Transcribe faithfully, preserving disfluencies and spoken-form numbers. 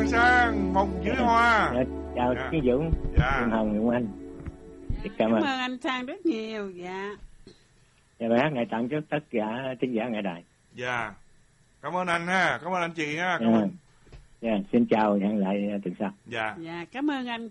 Quang Sang một dưới hoa. Dạ, chào Dạ. Chí Dũng, Dạ. Phương Hồng, Nguyễn Anh. Dạ, cảm Cảm ơn. ơn anh Sang rất nhiều. Dạ. Dạ, bài hát này tặng cho tất cả thính giả Ngài Đài. Dạ. Cảm ơn anh ha, cảm ơn anh chị ha. Cảm Dạ. ơn. Dạ, xin chào, hẹn lại tuần sau. Dạ. Dạ, cảm ơn anh.